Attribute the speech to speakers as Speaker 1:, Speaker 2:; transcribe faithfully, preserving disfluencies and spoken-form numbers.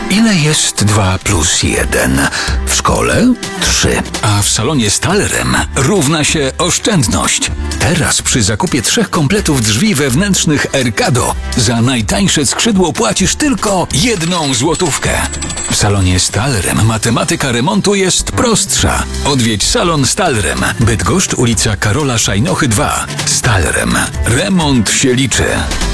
Speaker 1: Ile jest dwa plus jeden? W szkole trzy. A w salonie Stahlrem równa się oszczędność. Teraz przy zakupie trzech kompletów drzwi wewnętrznych Ercado za najtańsze skrzydło płacisz tylko jedną złotówkę. W salonie Stahlrem matematyka remontu jest prostsza. Odwiedź salon Stahlrem. Bydgoszcz, ulica Karola Szajnochy dwa. Stahlrem. Remont się liczy.